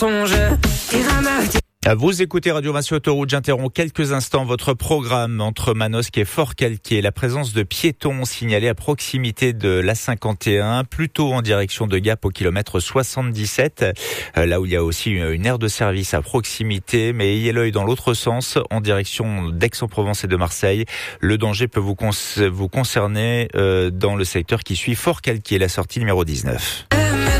mensonge. Vous écoutez Radio Vinci Autoroute. J'interromps quelques instants votre programme entre Manosque et Fort-Calquier. La présence de piétons signalés à proximité de l'A51, plutôt en direction de Gap au kilomètre 77, là où il y a aussi une aire de service à proximité, mais ayez l'œil dans l'autre sens, en direction d'Aix-en-Provence et de Marseille. Le danger peut vous concerner dans le secteur qui suit Fort-Calquier, la sortie numéro 19.